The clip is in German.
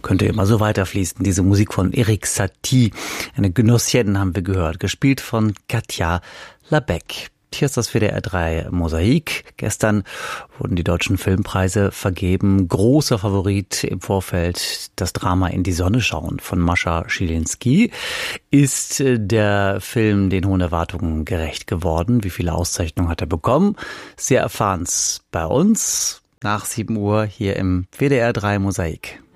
könnte immer so weiterfließen. Diese Musik von Erik Satie, eine Genossienne haben wir gehört, gespielt von Katja Labeck. Hier ist das WDR 3 Mosaik. Gestern wurden die deutschen Filmpreise vergeben. Großer Favorit im Vorfeld das Drama In die Sonne schauen von Mascha Schilinski. Ist der Film den hohen Erwartungen gerecht geworden? Wie viele Auszeichnungen hat er bekommen? Sie erfahren's bei uns nach 7 Uhr hier im WDR 3 Mosaik.